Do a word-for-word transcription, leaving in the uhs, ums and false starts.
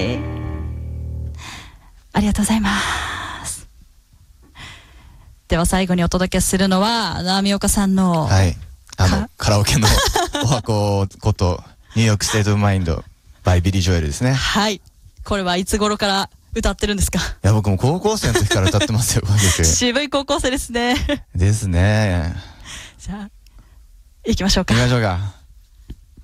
ありがとうございます。では最後にお届けするのは浪岡さんの、 はい、あのカラオケのお箱ことニューヨークステートオブマインド by ビリー・ジョエルですね。 はい、これはいつ頃から歌ってるんですか？ いや僕も高校生の時から歌ってますよ。この曲渋い高校生ですね。 ですね。 じゃあ行きましょうか。 行きましょうか。